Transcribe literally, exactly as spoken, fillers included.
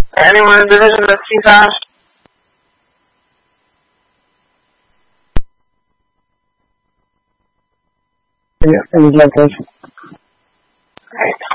Anyone in the division that's T five? Yeah, any location. Right.